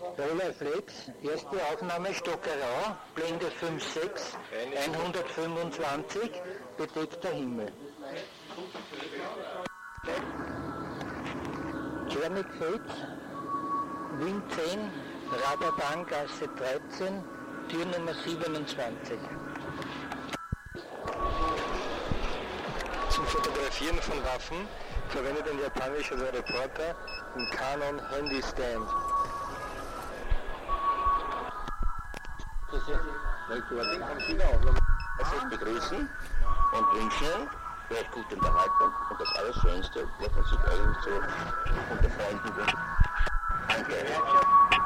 Rolleiflex, erste Aufnahme Stockerau, Blende 5.6, 125, bedeckter Himmel. Tschernigfeld, Wind 10, Radarbahngasse 13, Tür Nummer 27. Zum Fotografieren von Waffen verwendet ein japanischer Reporter den Canon Handy Stand. Begrüßen und wünschen vielleicht gute Unterhaltung und das Allerschönste, was man sich eigentlich so unter Freunden wünscht. Danke.